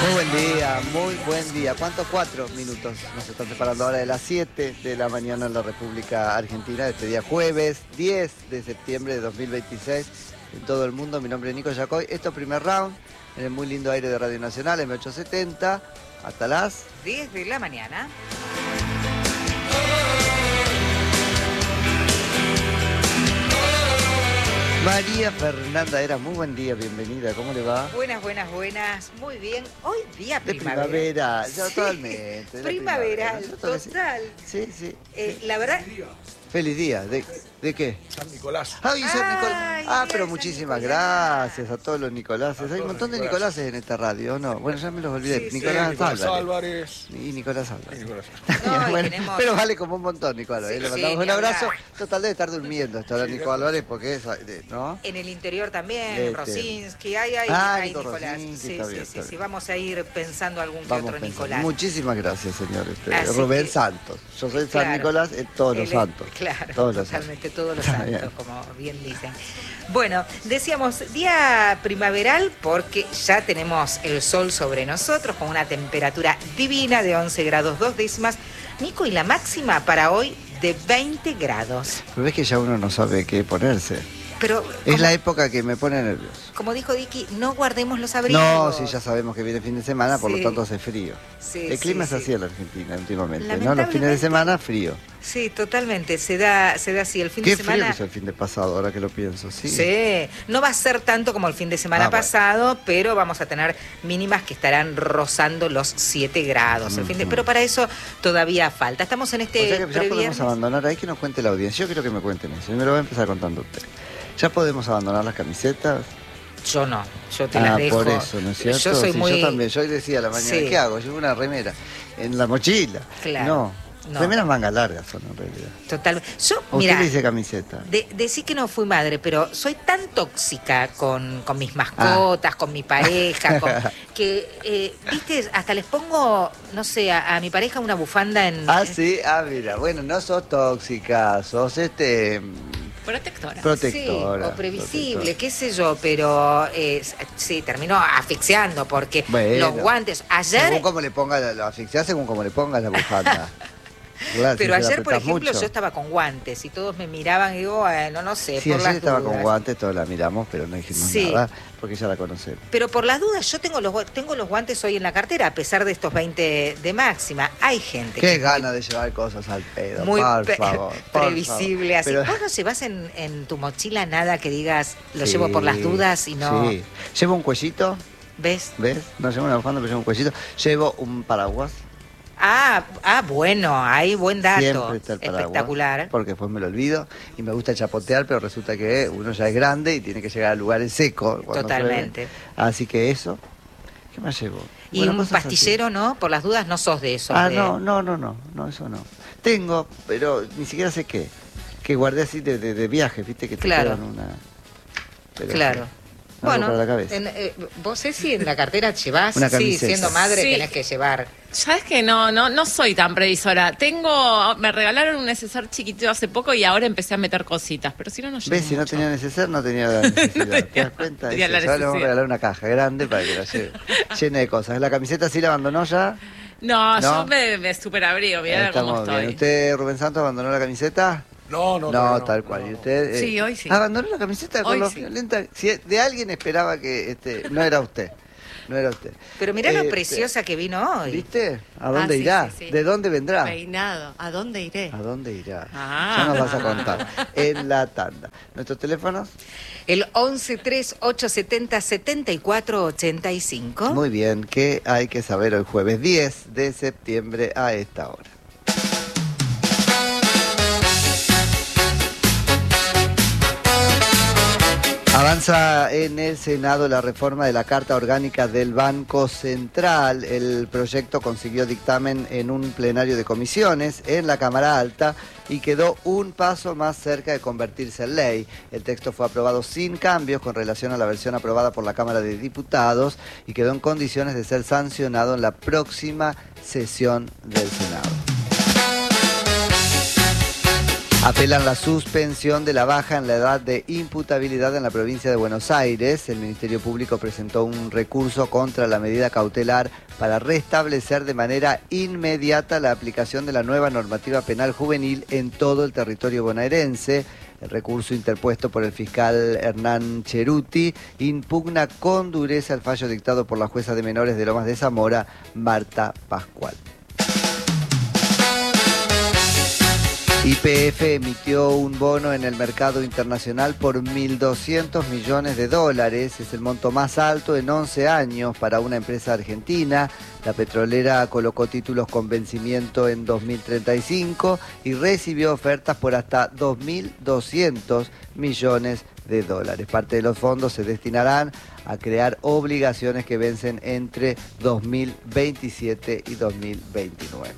Muy buen día. ¿Cuántos? 4 minutos nos están separando ahora de las 7 de la mañana en la República Argentina, este día jueves 10 de septiembre de 2026 en todo el mundo. Mi nombre es Nico Yacoy. Esto es Primer Round, en el muy lindo aire de Radio Nacional, M870, hasta las 10 de la mañana. María Fernanda Era, muy buen día, bienvenida, ¿cómo le va? Buenas, muy bien. Hoy día De primavera. primavera, Sí. totalmente. de Primaveral, primavera. total. Sí. La verdad, Feliz día. ¿De qué? San Nicolás. Ay, San Nicolás. Ay, Pero San muchísimas Nicolás. gracias a todos los Nicolases. Hay un montón de Nicolás. Nicolases en esta radio, ¿no? Bueno, ya me los olvidé. Sí, Nicolás Nicolás Álvarez. Álvarez. Y Nicolás Álvarez. Y Nicolás. No, y Bueno, tenemos- pero vale como un montón, Nicolás. Sí, Le sí, mandamos ni un abrazo. hablar. Total, debe estar durmiendo hasta ahora Nico Álvarez porque es... ¿no? en el interior también, Este. Rosinski, hay Nico Nicolás. Rosinski, Sí, está bien, sí, está bien. Vamos a ir pensando algún que Vamos otro pensando. Nicolás. Muchísimas gracias, señor. Así Rubén que- Santos. Yo soy Claro. San Nicolás, todos los Él es- santos. Claro, Todos los totalmente todos los Está santos, bien. como bien dicen. Bueno, decíamos día primaveral porque ya tenemos el sol sobre nosotros con una temperatura divina de 11 grados 2 décimas. Nico, y la máxima para hoy de 20 grados. Pero ves que ya uno no sabe qué ponerse. Pero, Es la época que me pone nervioso. como dijo Dicky, no guardemos los abrigos. No, sí, ya sabemos que viene el fin de semana, por Sí. lo tanto hace frío. Sí, El clima sí, es así sí. en la Argentina últimamente, ¿no? Los Lamentablemente. fines de semana, frío. Sí, totalmente, se da así el fin Qué de frío semana. que hizo el fin de pasado, ahora que lo pienso, sí. Sí, no va a ser tanto como el fin de semana Bueno. pasado, pero vamos a tener mínimas que estarán rozando los 7 grados. Pero para eso todavía falta. Estamos en O este sea que ya podemos previernes. abandonar, ahí que nos cuente la audiencia. Yo quiero que me cuenten eso, y me lo voy a empezar contando usted. Ya podemos abandonar las camisetas. Yo no, yo te las dejo. Por eso, ¿no es cierto? Yo soy Sí, muy... yo también, yo hoy decía a la mañana, Sí. ¿qué hago? Llevo una remera en la mochila. Claro. No. Remeras mangas largas son en realidad. Total. Yo, ¿O mira, usted le dice camiseta? decí que no fui madre, pero soy tan tóxica con mis mascotas, con mi pareja, que, viste, hasta les pongo, no sé, a mi pareja una bufanda en... Sí, mira, bueno, no sos tóxica, sos Protectora. protectora. Sí, o previsible, protectora. qué sé yo, pero sí, terminó asfixiando porque Bueno. los guantes, ayer... Según cómo le ponga la asfixia, según cómo le pongas la bufanda. Claro, Pero si se la ayer, por apretás ejemplo, mucho. yo estaba con guantes y todos me miraban y digo, bueno, no sé, Sí, por ayer las estaba dudas. con guantes, todos la miramos, pero no dijimos Sí. nada, porque ya la conocemos. Pero por las dudas, yo tengo los guantes hoy en la cartera, a pesar de estos 20 de máxima. Hay gente Qué que gana de llevar cosas al pedo, muy por favor. por previsible. favor. Así. Pero- ¿Vos no llevas en tu mochila nada que digas, lo llevo por las dudas y no... Sí. Llevo un cuellito, ¿Ves? ¿ves? No llevo una bufanda, pero llevo un cuellito. Llevo un paraguas. Bueno, hay buen dato. Siempre está el paraguas. Espectacular. Porque después me lo olvido y me gusta chapotear, pero resulta que uno ya es grande y tiene que llegar a lugares secos. cuando Totalmente. llueve. Así que eso. ¿Qué más llevo? Y Bueno, un cosas así. pastillero, ¿no? Por las dudas no sos de eso. No, eso no. Tengo, pero ni siquiera sé qué. Que guardé así de viaje, viste, que te Claro. quedan una... Pero Claro. sí, algo para la cabeza. Vos sé si en la cartera llevás, Una sí, camiseta. siendo madre Sí. tenés que llevar. ¿Sabes que no soy tan previsora? Me regalaron un neceser chiquitito hace poco y ahora empecé a meter cositas, pero si no, no llevo ¿Ves? Si no mucho. tenía necesidad, no tenía la necesidad. ¿Te das cuenta? tenía Eso. la Ya le vamos a necesidad. regalar una caja grande para que la lleve. Llena de cosas. ¿La camiseta sí la abandonó ya? No, ¿No? yo me superabrigo, mirá cómo Estamos bien. estoy. ¿Usted, Rubén Santos, abandonó la camiseta? No, No, tal cual. ¿Y usted? Sí, hoy sí. ¿Abandonó la camiseta con Hoy lo sí. violenta? Si de alguien esperaba que no era usted. No era usted. Pero mirá lo preciosa que vino hoy. ¿Viste? ¿A dónde sí, irá? sí, sí. ¿De dónde vendrá? Peinado. ¿A dónde iré? ¿A dónde irá? Ah. Ya nos vas a contar. En la tanda. ¿Nuestros teléfonos? El 1138707485. Muy bien. ¿Qué hay que saber hoy jueves 10 de septiembre a esta hora? Avanza en el Senado la reforma de la Carta Orgánica del Banco Central. El proyecto consiguió dictamen en un plenario de comisiones en la Cámara Alta y quedó un paso más cerca de convertirse en ley. El texto fue aprobado sin cambios con relación a la versión aprobada por la Cámara de Diputados y quedó en condiciones de ser sancionado en la próxima sesión del Senado. Apelan la suspensión de la baja en la edad de imputabilidad en la provincia de Buenos Aires. El Ministerio Público presentó un recurso contra la medida cautelar para restablecer de manera inmediata la aplicación de la nueva normativa penal juvenil en todo el territorio bonaerense. El recurso interpuesto por el fiscal Hernán Cheruti impugna con dureza el fallo dictado por la jueza de menores de Lomas de Zamora, Marta Pascual. YPF emitió un bono en el mercado internacional por 1.200 millones de dólares. Es el monto más alto en 11 años para una empresa argentina. La petrolera colocó títulos con vencimiento en 2035 y recibió ofertas por hasta 2.200 millones de dólares. Parte de los fondos se destinarán a crear obligaciones que vencen entre 2027 y 2029.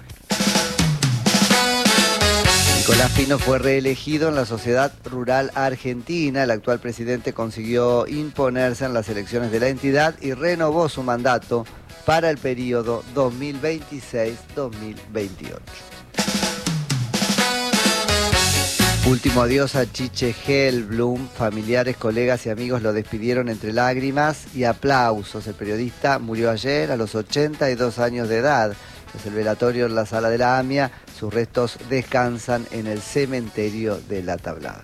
Nicolás Pino fue reelegido en la Sociedad Rural Argentina. El actual presidente consiguió imponerse en las elecciones de la entidad y renovó su mandato para el periodo 2026-2028. Último adiós a Chiche Helblum. Familiares, colegas y amigos lo despidieron entre lágrimas y aplausos. El periodista murió ayer a los 82 años de edad. Tras el velatorio en la sala de la AMIA, sus restos descansan en el cementerio de La Tablada.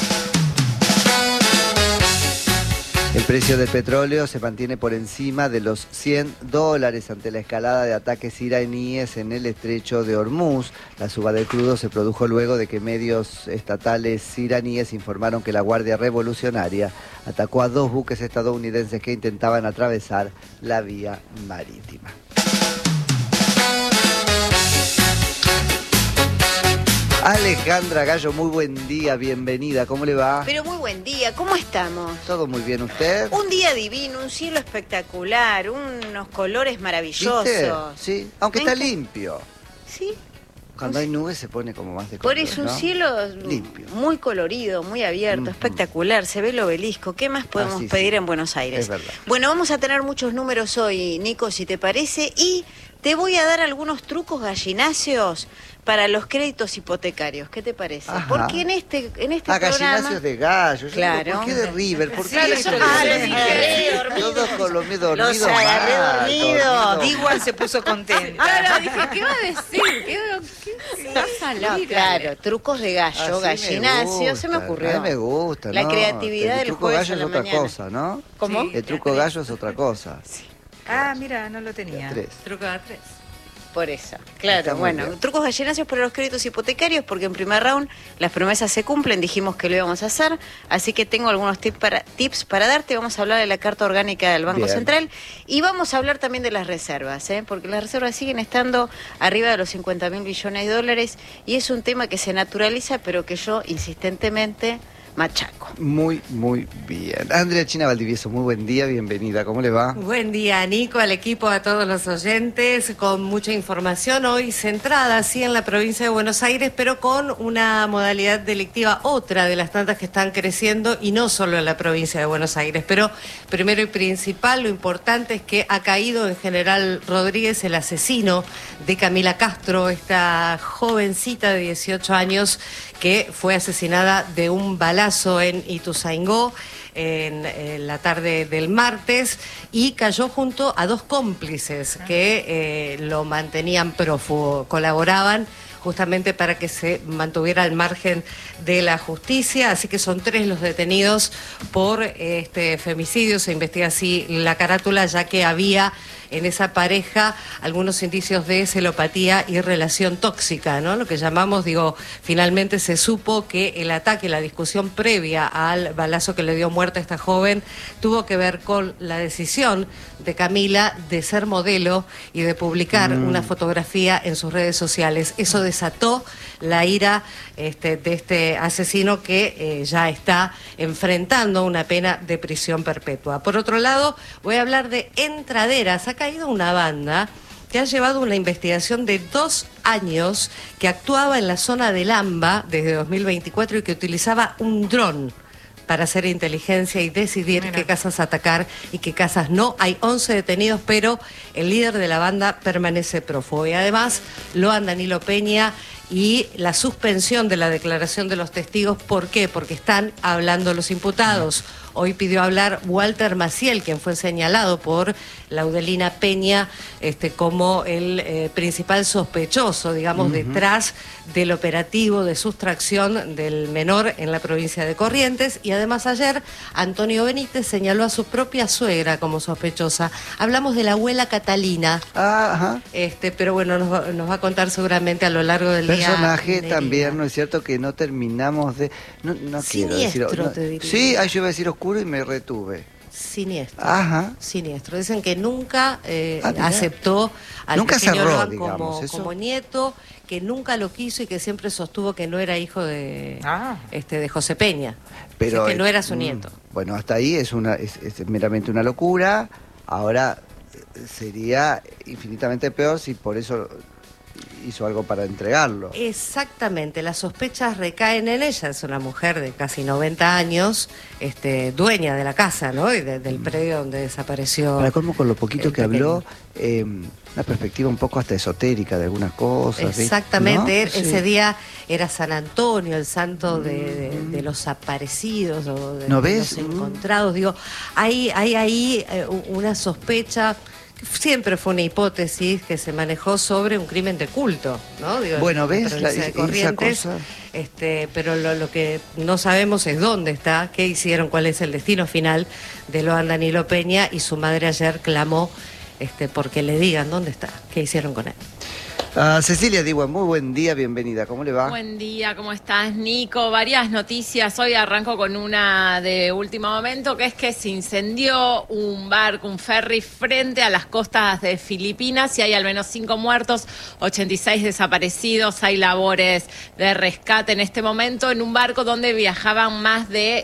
El precio del petróleo se mantiene por encima de los $100 ante la escalada de ataques iraníes en el estrecho de Hormuz. La suba del crudo se produjo luego de que medios estatales iraníes informaron que la Guardia Revolucionaria atacó a 2 buques estadounidenses que intentaban atravesar la vía marítima. Alejandra Gallo, muy buen día, bienvenida, ¿cómo le va? Pero muy buen día, ¿cómo estamos? Todo muy bien, ¿usted? Un día divino, un cielo espectacular, unos colores maravillosos. ¿Viste? Sí, aunque está limpio. Sí. Cuando hay nubes se pone como más de color, Por eso ¿no? un cielo limpio, muy colorido, muy abierto, espectacular, se ve el obelisco. ¿Qué más podemos pedir en Buenos Aires? Es verdad. Bueno, vamos a tener muchos números hoy, Nico, si te parece, y te voy a dar algunos trucos gallináceos para los créditos hipotecarios. ¿Qué te parece? Ajá. Porque en este programa... gallináceos de gallo. Yo Claro. digo, ¿por qué de River? ¿Por qué Claro, de yo los agarré dormidos. Todos con los dormidos. Los agarré dormidos. Igual se puso contenta. Ahora dije, ¿qué va a decir? ¿Qué va a salir? No, claro, trucos de gallo, Así gallinacio, se me ocurrió. A mí me gusta, La ¿no? creatividad del El truco jueves gallo a es la otra mañana. cosa, ¿no? ¿Cómo? El truco gallo es otra cosa. Ah, mira, no lo tenía. 3. Truco de 3. Por eso, claro, Está muy bueno, bien. trucos gallináceos para los créditos hipotecarios, porque en primer round las promesas se cumplen, dijimos que lo íbamos a hacer, así que tengo algunos tips para darte. Vamos a hablar de la Carta Orgánica del Banco Bien. Central y vamos a hablar también de las reservas, porque las reservas siguen estando arriba de los 50.000 billones de dólares y es un tema que se naturaliza, pero que yo insistentemente machaco. Muy, muy bien. Andrea China Valdivieso, muy buen día, bienvenida. ¿Cómo le va? Buen día, Nico, al equipo, a todos los oyentes, con mucha información hoy centrada, sí, en la provincia de Buenos Aires, pero con una modalidad delictiva, otra de las tantas que están creciendo, y no solo en la provincia de Buenos Aires. Pero primero y principal, lo importante es que ha caído en General Rodríguez, el asesino de Camila Castro, esta jovencita de 18 años que fue asesinada de un balazo en Ituzaingó en la tarde del martes y cayó junto a 2 cómplices que lo mantenían prófugo, colaboraban justamente para que se mantuviera al margen de la justicia, así que son 3 los detenidos por este femicidio. Se investiga así la carátula, ya que había en esa pareja algunos indicios de celopatía y relación tóxica, ¿no? Lo que llamamos, finalmente se supo que el ataque, la discusión previa al balazo que le dio muerte a esta joven, tuvo que ver con la decisión de Camila de ser modelo y de publicar una fotografía en sus redes sociales. Eso desató la ira de este asesino que ya está enfrentando una pena de prisión perpetua. Por otro lado, voy a hablar de entraderas. Ha caído una banda que ha llevado una investigación de 2 años, que actuaba en la zona del AMBA desde 2024 y que utilizaba un dron para hacer inteligencia y decidir qué casas atacar y qué casas no. Hay 11 detenidos, pero el líder de la banda permanece prófugo. Y además lo han Danilo Peña y la suspensión de la declaración de los testigos. ¿Por qué? Porque están hablando los imputados. Hoy pidió hablar Walter Maciel, quien fue señalado por Laudelina Peña como el principal sospechoso, digamos, detrás del operativo de sustracción del menor en la provincia de Corrientes. Y además ayer Antonio Benítez señaló a su propia suegra como sospechosa. Hablamos de la abuela Catalina, pero bueno, nos va a contar seguramente a lo largo del día. Personaje también, ¿no es cierto? Que no terminamos de... No quiero decir... te diría. Sí, yo iba a decir oscuro y me retuve. Siniestro. Siniestro. Dicen que nunca aceptó al pequeño Loan como nieto, que nunca lo quiso y que siempre sostuvo que no era hijo de José Peña. Pero que no era su nieto. Bueno, hasta ahí es meramente una locura. Ahora sería infinitamente peor si por eso hizo algo para entregarlo. Exactamente, las sospechas recaen en ella. Es una mujer de casi 90 años, dueña de la casa, ¿no? Y del predio donde desapareció. Para colmo, con lo poquito que habló, una perspectiva un poco hasta esotérica de algunas cosas. Exactamente, ¿no? Ese día era San Antonio, el santo de los aparecidos o de los encontrados. Digo, hay ahí una sospecha. Siempre fue una hipótesis que se manejó sobre un crimen de culto, ¿no? Digo, bueno, ¿ves? De Corrientes, esa cosa. Pero lo que no sabemos es dónde está, qué hicieron, cuál es el destino final de Loan Danilo Peña, y su madre ayer clamó porque le digan dónde está, qué hicieron con él. Cecilia Diwa, muy buen día, bienvenida. ¿Cómo le va? Buen día, ¿cómo estás, Nico? Varias noticias. Hoy arranco con una de último momento, que es que se incendió un barco, un ferry, frente a las costas de Filipinas y hay al menos 5 muertos, 86 desaparecidos. Hay labores de rescate en este momento en un barco donde viajaban más de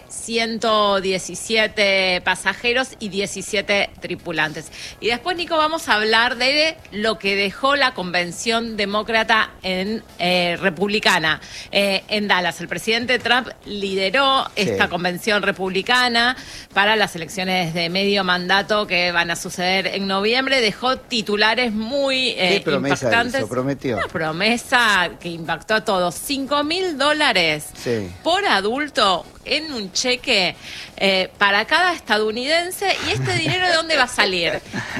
117 pasajeros y 17 tripulantes. Y después, Nico, vamos a hablar de lo que dejó la convención demócrata republicana en Dallas. El presidente Trump lideró esta convención republicana para las elecciones de medio mandato que van a suceder en noviembre. Dejó titulares muy ¿Qué promesa impactantes. hizo? Prometió. Una promesa que impactó a todos. $5.000 por adulto en un cheque para cada estadounidense. ¿Y este dinero de dónde va a salir?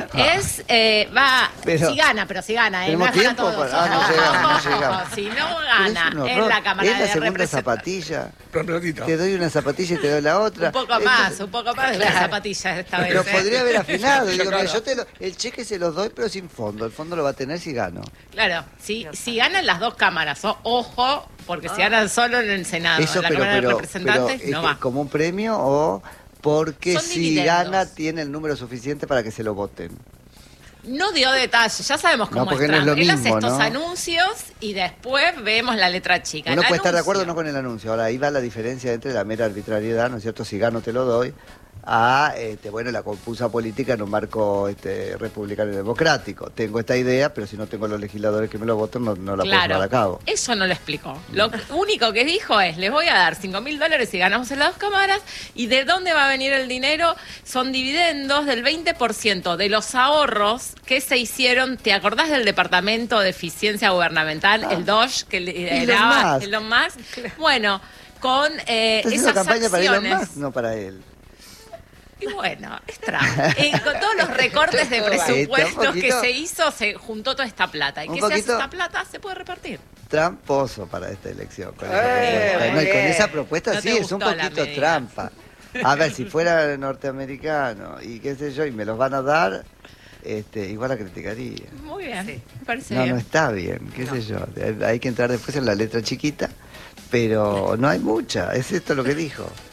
Si gana. ¿Tenemos tiempo? No llegamos. Si no gana en la Cámara ¿Es la de segunda Representantes? zapatilla? Te doy una zapatilla y te doy la otra. Un poco más de las zapatillas esta vez. Pero podría haber afinado. Digo, el cheque se los doy, pero sin fondo. El fondo lo va a tener si gano. Claro, si ganan las dos cámaras, ojo, porque si ganan solo en el Senado, eso, en la Cámara de Representantes, no va. ¿Como un premio o porque Son si dividendos. gana tiene el número suficiente para que se lo voten? No dio detalles, ya sabemos cómo es porque no es Trump. lo Él hace mismo, estos ¿no? anuncios y después vemos la letra chica. Uno puede estar de acuerdo o no con el anuncio. Ahora, ahí va la diferencia entre la mera arbitrariedad, ¿no es cierto? Si gano te lo doy, a la confusa política en un marco republicano y democrático. Tengo esta idea, pero si no tengo los legisladores que me lo voten, no la puedo llevar a cabo. Eso no lo explicó. Lo único que dijo es, les voy a dar $5.000 si ganamos en las dos cámaras. ¿Y de dónde va a venir el dinero? Son dividendos del 20% de los ahorros que se hicieron. ¿Te acordás del Departamento de Eficiencia Gubernamental, el DOGE, que lideraba Elon Musk? Bueno, con esas campaña acciones. para Elon Musk, no para él. Y bueno, es Trump. Con todos los recortes de presupuestos que se hizo, se juntó toda esta plata. ¿Y qué se hace esta plata? Se puede repartir. Tramposo para esta elección. Con esa propuesta No sí, te es un gustó la poquito medida. trampa. A ver, si fuera norteamericano y qué sé yo, y me los van a dar, igual la criticaría. Muy bien, me parece No, bien. no está bien, qué sé yo. Hay que entrar después en la letra chiquita, pero no hay mucha. Es esto lo que dijo.